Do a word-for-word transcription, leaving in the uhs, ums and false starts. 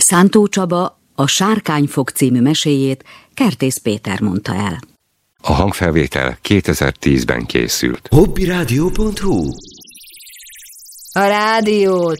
Szántó Csaba a Sárkányfog című meséjét Kertész Péter mondta el. A hangfelvétel kétezer-tízben készült. hobbyradio pont hu A rádiót